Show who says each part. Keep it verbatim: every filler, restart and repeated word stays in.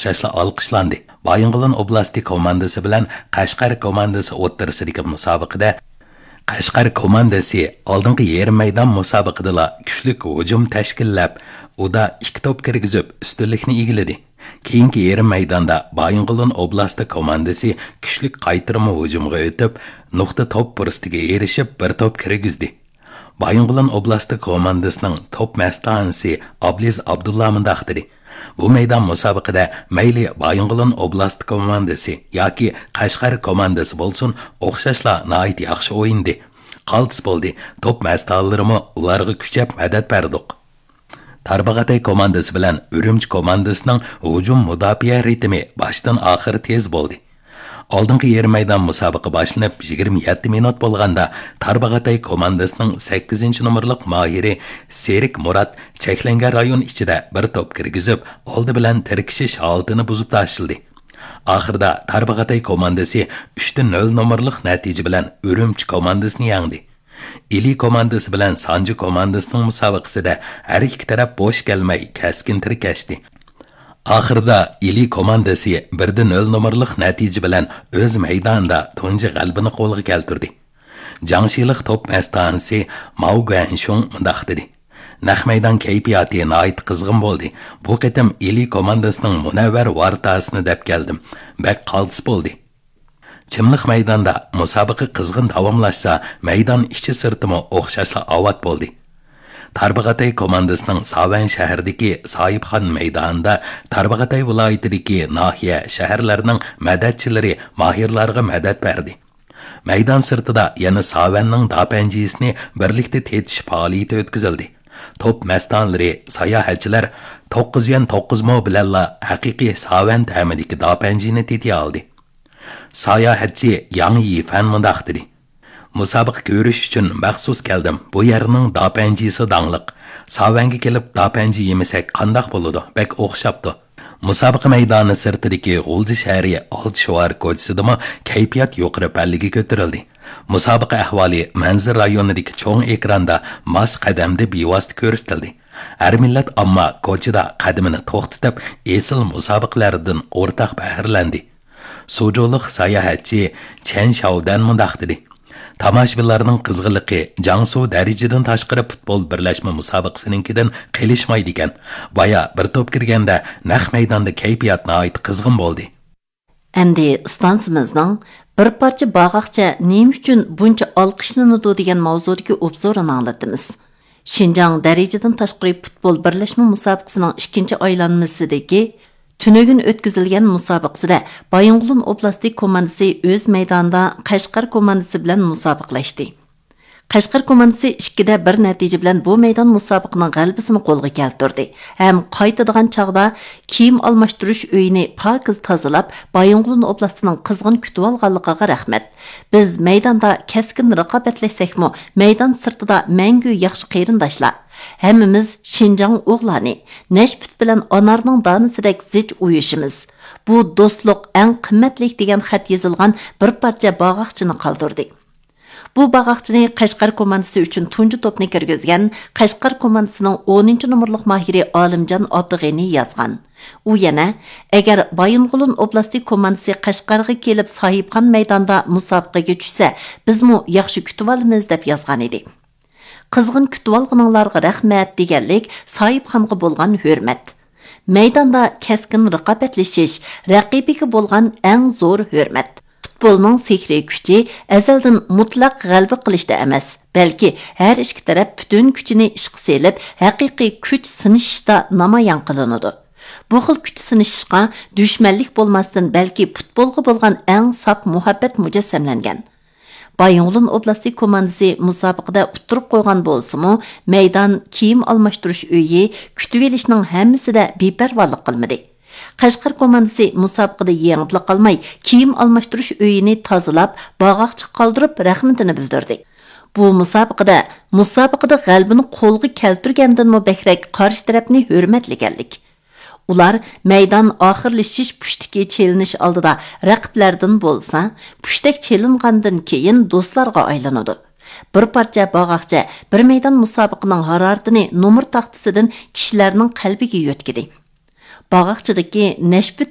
Speaker 1: o'xshashla olqishlandi. Bayınqulun oblasti komandasi bilan Qashqar komandasi o'ttirisidagi musobaqada Qashqar komandasi oldingi yarim maydon musobaqasida kuchli hujum tashkillab, uda ikki top kirgizib ustunlikni egalladi. Keyingi yarim maydonda Bayınqulun oblasti komandasi kuchli qaytarma hujumga o'tib, nuqta top fursatiga erishib bir top kirgizdi. Bayınqulun oblasti komandasining top mastanisi Abliz Abdulla mundaqdi. Bu meydan musobaqada mayli Bayınqulun oblasti komandasi yoki Qashqar komandasi bo'lsin, o'xshashla nihoyat yaxshi o'yindi. Qaltis bo'ldi. Top mastallarimi ularga kuchab madad berdik. Tarbag'atay komandasi bilan Urumchi komandasining hujum mudofaa ritmi boshdan oxir tez bo'ldi. Oldingi yarim maydon musobaqa boshlanib yigirma yetti minut bo'lganda Tarbag'atay komandasining sakkizinchi nomerlik mohiri Serik Murat cheklangan rayon ichida bir top kirgizib, oldi bilan tirkishish holatini buzib tashildi. Oxirida Tarbag'atay komandasi uch nol nomerlik natija bilan Urumchi komandasini yengdi. İli komandasi bilan Sanji komandasining musobaqasida har ikki taraf bo'sh kelmay kaskin tirkashdi. Oxirida İli komandasi bir nol nomerlik natija bilan o'z maydonida tunji g'alabani qo'lga keltirdi. Jangshilik top mastanisi Mao Guanshong mundaq dedi. Naq maydon kayfiyati nihoyat qizg'in bo'ldi. Bu qatam İli komandasining munavvar vartasini deb keldim. Bak qaltis bo'ldi. Chimliq maydonda musobaqa qizg'in davomlashsa, maydon ichi sirtimi o'xshashla avot bo'ldi. Tarbag'atay komandasining Savan shahridagi Soyibxon maydonida Tarbag'atay viloyatidagi nahiya shaharlarining madadchilari mohirlarga madad berdi. Maydon sirtida yana Savanning dapanjisini birlikda tetish faoliyati o'tkazildi. Top mastonlari, sayohatchilar to'qqiz to'qqiz mo bilan haqiqiy Savan ta'midagi dapanjini tetiy oldi. Sayohatchi Yang Yifan mundaq dedi. Musobaqa ko'rish uchun maxsus keldim. Bu yerning dapanjisi dangliq. Savanga kelib dapanji yemasak qandoq bo'ladi? Bek o'xshabdi. Musobaqa maydoni sirtidagi G'ulji shahri Oltishvar ko'chasidami kayfiyat yuqori pallaga ko'tarildi. Musobaqa ahvoli Manzir rayonidagi cho'ng ekranda mas qadamda bevosita ko'rsatildi. Har millat ammo ko'chada qadamini to'xtatib, esil musobaqalardan o'rtaq faxrlandi. Sujuluq sayohatchi Chen Shaodan mundaq dedi. Tomoshabinlarning qizg'inligi Jiangsu darajadan tashqari futbol birlashma musobaqasininkidan qilishmaydi ekan. Boya bir top kirganda naq maydonda kayfiyat nihoyat qizg'in bo'ldi.
Speaker 2: Endi stansimizning bir parcha bag'aqcha nima uchun buncha olqishlanadi degan mavzudagi obzorini anglatamiz. Xinjiang darajadan tashqari futbol birlashma musobaqasining ikkinchi aylanmasidagi Tünögün ötküzilgen musobaqasida Bayınqulun oblasti komandasi öz maydonida Qashqar komandasi bilan musobaqlashdi. Qashqar komandasi ikkida bir natija bilan bu maydon musobaqaning g'alabasini qo'lga keltirdi. Ham qaytadigan chaqda kiyim almashtirish uyini pokiz tozalab, Bayınqulun oblastining qizg'in kutib olganligiga rahmat. Biz maydonda keskin raqobatlashsakmi, maydon sirtida mangu yaxshi qarindoshlar. Hammamiz Xinjiang o'g'lani, Nashbut bilan onarning donisidek zich uyushimiz. Bu do'stlik eng qimmatlik degan xat yozilgan bir parcha bag'aqchini qoldirdi. Bu bag'aqchini Qashqar komandasi uchun tunji topni kirgizgan Qashqar komandasining o'ninchi nomerlik mohiri Olimjon Abdug'ani yozgan. U yana agar Bayınqulun oblasti komandasi Qashqarga kelib Soyibxon maydonida musobaqaga tushsa, bizmi yaxshi kutib olamiz deb yozgan edi. Qizg'in kutib olganlarga rahmat deganlik Soyibxonga bo'lgan hurmat. Maydonda keskin raqobatlashish raqibiga bo'lgan eng zo'r hurmat. Futbolning sehriy kuchi azaldan mutlaq g'alaba qilishda emas, balki har ikki taraf butun kuchini ishga selib, haqiqiy kuch sinishda namoyon qilinadi. Bu xil kuch sinishishga dushmanlik bo'lmasdan, balki futbolga bo'lgan eng saf muhabbat mujassamlangan. Bayınqulun oblasti komandasi musobaqada uturib qo'ygan bo'lsa-mu, maydon kiyim almashtirish uyi kutib olishning hammasida beparvolik qilmadi. Qashqar komandasi musobaqada yengib qolmay, kiyim almashtirish uyini tozalab, bag'aqchi qoldirib rahmatini bildirdi. Bu musobaqada musobaqada g'alabani qo'lga keltirgandan-mu bakrak qarshi tarafni hurmatlaganlik. Ular maydon oxirlashish pushtiki chelinish oldida raqiblardan bo'lsa, pushtak chelingandan keyin do'stlarga aylanadi. Bir parcha bag'aqcha bir maydon musobaqaning haroratini nomer taxtasidan kishilarning qalbiga yo'tkidi. Bag'aqchidagi Nashbut